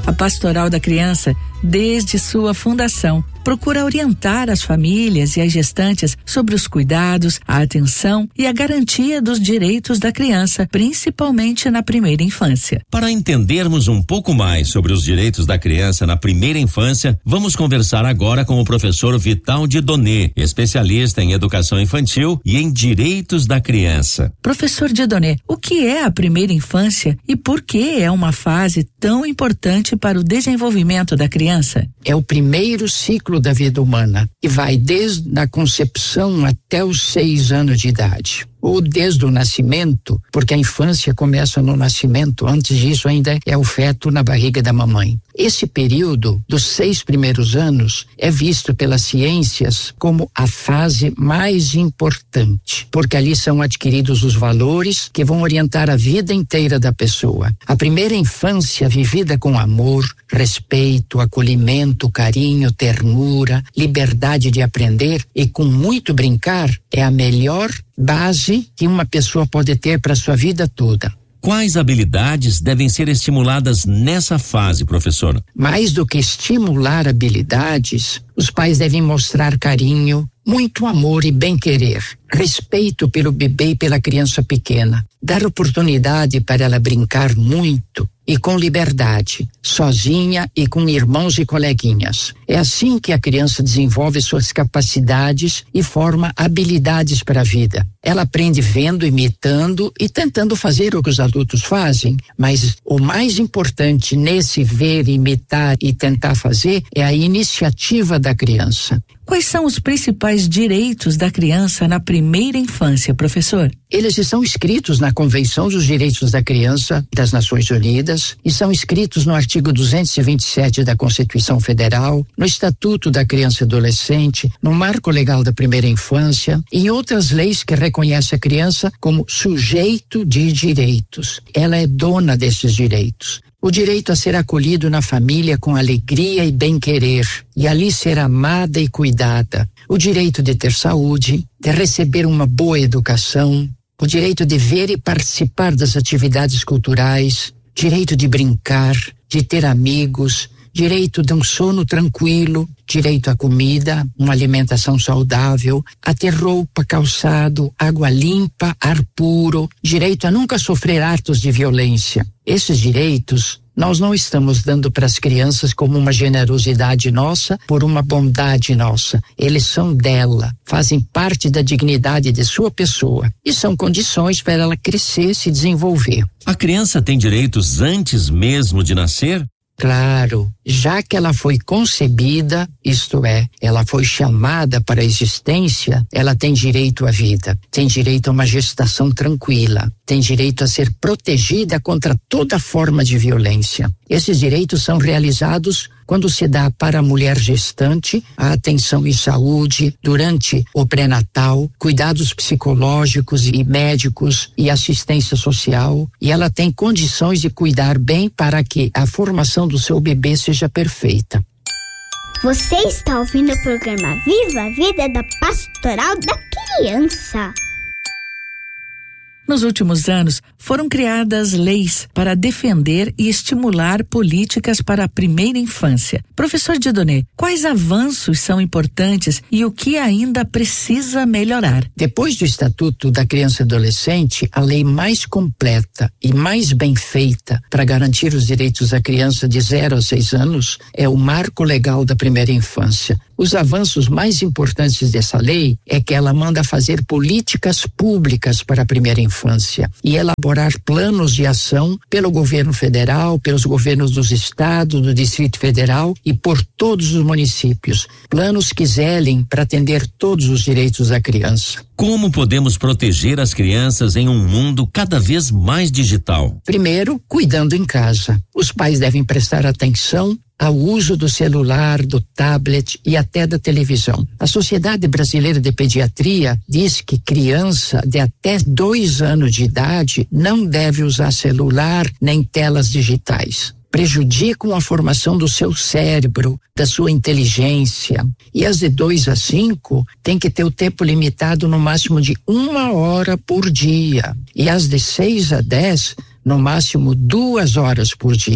A Pastoral da Criança, desde sua fundação, procura orientar as famílias e as gestantes sobre os cuidados, a atenção e a garantia dos direitos da criança, principalmente na primeira infância. Para entendermos um pouco mais sobre os direitos da criança na primeira infância, vamos conversar agora com o professor Vital Dieudonné, especialista em educação infantil e em direitos da criança. Professor Dieudonné, o que é a primeira infância e por que é uma fase tão importante para o desenvolvimento da criança? É o primeiro ciclo da vida humana e vai desde a concepção até os 6 anos de idade. Ou desde o nascimento, porque a infância começa no nascimento, antes disso ainda é o feto na barriga da mamãe. Esse período dos 6 primeiros anos é visto pelas ciências como a fase mais importante, porque ali são adquiridos os valores que vão orientar a vida inteira da pessoa. A primeira infância vivida com amor, respeito, acolhimento, carinho, ternura, liberdade de aprender e com muito brincar é a melhor base que uma pessoa pode ter para sua vida toda. Quais habilidades devem ser estimuladas nessa fase, professor? Mais do que estimular habilidades, os pais devem mostrar carinho, muito amor e bem-querer, respeito pelo bebê e pela criança pequena, dar oportunidade para ela brincar muito e com liberdade, sozinha e com irmãos e coleguinhas. É assim que a criança desenvolve suas capacidades e forma habilidades para a vida. Ela aprende vendo, imitando e tentando fazer o que os adultos fazem, mas o mais importante nesse ver, imitar e tentar fazer é a iniciativa da criança. Quais são os principais direitos da criança na primeira infância, professor? Eles estão escritos na Convenção dos Direitos da Criança das Nações Unidas e são escritos no artigo 227 da Constituição Federal, no Estatuto da Criança e Adolescente, no Marco Legal da Primeira Infância e em outras leis que reconhecem a criança como sujeito de direitos. Ela é dona desses direitos. O direito a ser acolhido na família com alegria e bem-querer, e ali ser amada e cuidada. O direito de ter saúde, de receber uma boa educação, o direito de ver e participar das atividades culturais, direito de brincar, de ter amigos, direito de um sono tranquilo, direito à comida, uma alimentação saudável, a ter roupa, calçado, água limpa, ar puro, direito a nunca sofrer atos de violência. Esses direitos nós não estamos dando para as crianças como uma generosidade nossa, por uma bondade nossa. Eles são dela, fazem parte da dignidade de sua pessoa e são condições para ela crescer e se desenvolver. A criança tem direitos antes mesmo de nascer? Claro, já que ela foi concebida, isto é, ela foi chamada para a existência, ela tem direito à vida, tem direito a uma gestação tranquila, tem direito a ser protegida contra toda forma de violência. Esses direitos são realizados quando se dá para a mulher gestante a atenção em saúde durante o pré-natal, cuidados psicológicos e médicos e assistência social, e ela tem condições de cuidar bem para que a formação do seu bebê seja perfeita. Você está ouvindo o programa Viva a Vida da Pastoral da Criança. Nos últimos anos, foram criadas leis para defender e estimular políticas para a primeira infância. Professor Dieudonné, quais avanços são importantes e o que ainda precisa melhorar? Depois do Estatuto da Criança e Adolescente, a lei mais completa e mais bem feita para garantir os direitos da criança de 0 a 6 anos é o Marco Legal da Primeira Infância. Os avanços mais importantes dessa lei é que ela manda fazer políticas públicas para a primeira infância e elaborar planos de ação pelo governo federal, pelos governos dos estados, do Distrito Federal e por todos os municípios. Planos que zelem para atender todos os direitos da criança. Como podemos proteger as crianças em um mundo cada vez mais digital? Primeiro, cuidando em casa. Os pais devem prestar atenção ao uso do celular, do tablet e até da televisão. A Sociedade Brasileira de Pediatria diz que criança de até 2 anos de idade não deve usar celular nem telas digitais. Prejudicam a formação do seu cérebro, da sua inteligência. E as de 2 a 5 tem que ter o tempo limitado no máximo de 1 hora por dia. E as de 6 a 10, no máximo 2 horas por dia.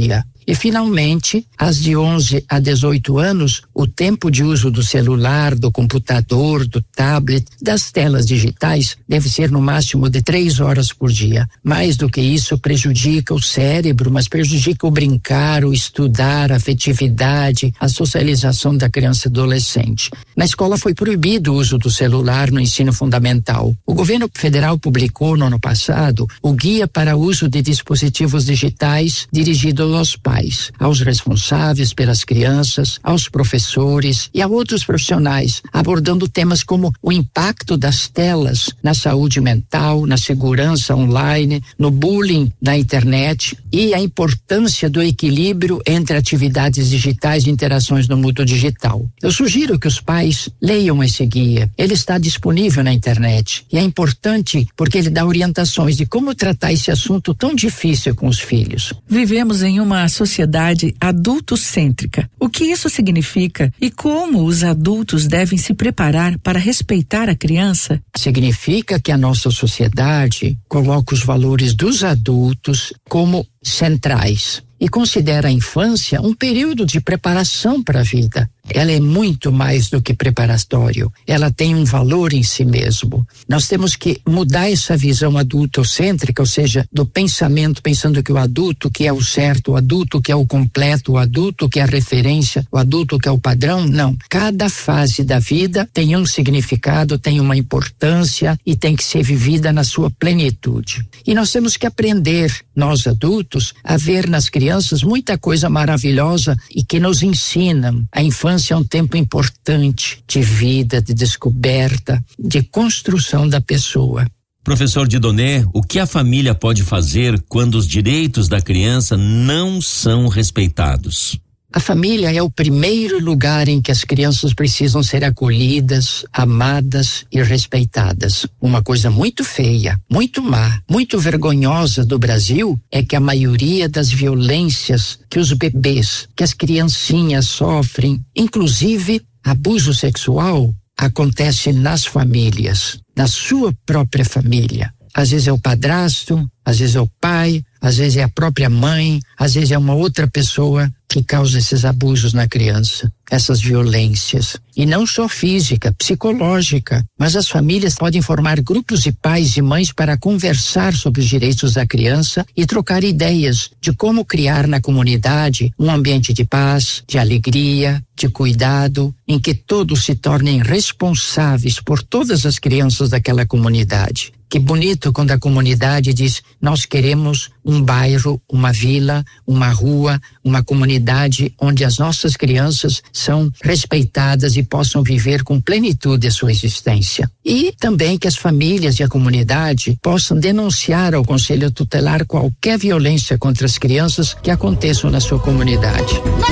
E finalmente, as de 11 a 18 anos, o tempo de uso do celular, do computador, do tablet, das telas digitais deve ser no máximo de 3 horas por dia. Mais do que isso, prejudica o cérebro, mas prejudica o brincar, o estudar, a afetividade, a socialização da criança e adolescente. Na escola foi proibido o uso do celular no ensino fundamental. O governo federal publicou no ano passado o Guia para o Uso de Dispositivos Digitais dirigido aos pais, aos responsáveis pelas crianças, aos professores e a outros profissionais, abordando temas como o impacto das telas na saúde mental, na segurança online, no bullying na internet e a importância do equilíbrio entre atividades digitais e interações no mundo digital. Eu sugiro que os pais leiam esse guia. Ele está disponível na internet e é importante porque ele dá orientações de como tratar esse assunto tão difícil com os filhos. Vivemos em uma sociedade adultocêntrica. O que isso significa e como os adultos devem se preparar para respeitar a criança? Significa que a nossa sociedade coloca os valores dos adultos como centrais e considera a infância um período de preparação para a vida. Ela é muito mais do que preparatório. Ela tem um valor em si mesmo. Nós temos que mudar essa visão adultocêntrica, ou seja, do pensamento, pensando que o adulto que é o certo, o adulto que é o completo, o adulto que é a referência, o adulto que é o padrão. Não. Cada fase da vida tem um significado, tem uma importância e tem que ser vivida na sua plenitude. E nós temos que aprender, nós adultos, a ver nas crianças muita coisa maravilhosa e que nos ensinam. A infância é um tempo importante de vida, de descoberta, de construção da pessoa. Professor Dieudonné, o que a família pode fazer quando os direitos da criança não são respeitados? A família é o primeiro lugar em que as crianças precisam ser acolhidas, amadas e respeitadas. Uma coisa muito feia, muito má, muito vergonhosa do Brasil é que a maioria das violências que os bebês, que as criancinhas sofrem, inclusive abuso sexual, acontece nas famílias, na sua própria família. Às vezes é o padrasto, às vezes é o pai, às vezes é a própria mãe, às vezes é uma outra pessoa que causa esses abusos na criança, essas violências. E não só física, psicológica, mas as famílias podem formar grupos de pais e mães para conversar sobre os direitos da criança e trocar ideias de como criar na comunidade um ambiente de paz, de alegria, de cuidado, em que todos se tornem responsáveis por todas as crianças daquela comunidade. Que bonito quando a comunidade diz: nós queremos um bairro, uma vila, uma rua, uma comunidade onde as nossas crianças são respeitadas e possam viver com plenitude a sua existência. E também que as famílias e a comunidade possam denunciar ao Conselho Tutelar qualquer violência contra as crianças que aconteçam na sua comunidade.